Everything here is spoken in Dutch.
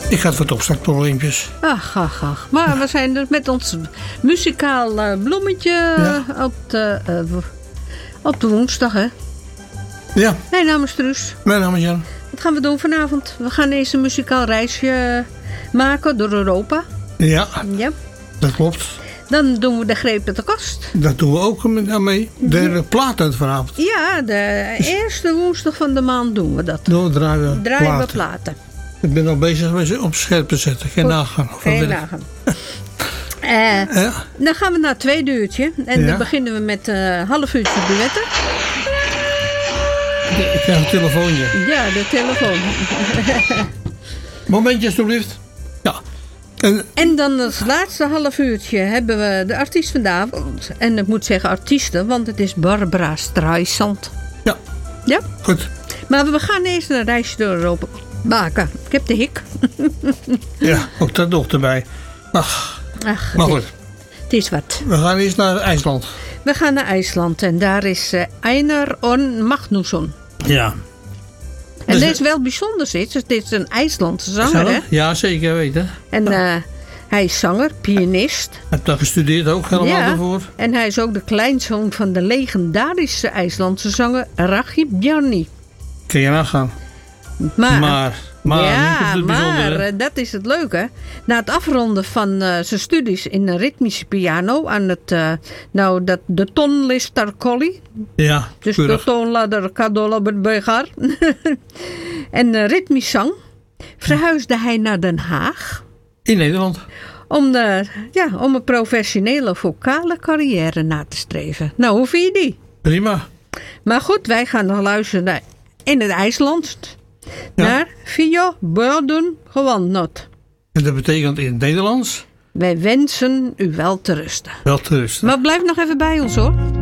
Ik ga wat opstartprobleempjes. Ach. Maar we zijn dus met ons muzikaal bloemetje op de woensdag, hè? Ja. Mijn naam is Truus. Mijn naam is Jan. Wat gaan we doen vanavond? We gaan eens een muzikaal reisje maken door Europa. Ja, Ja. dat klopt. Dan doen we de greep uit de kast. Dat doen we ook mee. De platen vanavond. Ja, de eerste woensdag van de maand doen we dat. Draaien we platen. Ik ben al bezig met op scherp te zetten. Geen nagaan. Geen nagaan. Dan gaan we naar het tweede uurtje. En dan beginnen we met een half uurtje duetten. Ik krijg een telefoontje. Ja, de telefoon. Momentje alsjeblieft. Ja. En dan als laatste half uurtje hebben we de artiest van de avond. En ik moet zeggen artiesten, want het is Barbara Streisand. Ja. Ja? Goed. Maar we gaan eerst een reisje door Europa maken. Ik heb de hik. Ja, ook dat nog erbij. Ach, maar goed. Het is wat. We gaan eerst naar IJsland. We gaan naar IJsland en daar is Einar Örn Magnússon. Ja. En dit is wel bijzonder iets. Het is een IJslandse zanger, hè? Ja, zeker weten. En hij is zanger, pianist. Hij heeft daar gestudeerd ook helemaal daarvoor. En hij is ook de kleinzoon van de legendarische IJslandse zanger Raggi Bjarni. Kun je nagaan. Maar dat is het leuke. Na het afronden van zijn studies in de ritmische piano aan het de tonlistarkolli. Ja, dus keurig. De toonladder Kadolabberbegar. En ritmisch zang. Verhuisde hij naar Den Haag. In Nederland. Om een professionele vocale carrière na te streven. Nou, hoe vind je die? Prima. Maar goed, wij gaan nog luisteren in het IJslands. Naar Vio Börden gewandeld. En dat betekent in het Nederlands? Wij wensen u wel te rusten. Wel te rusten. Maar blijf nog even bij ons hoor.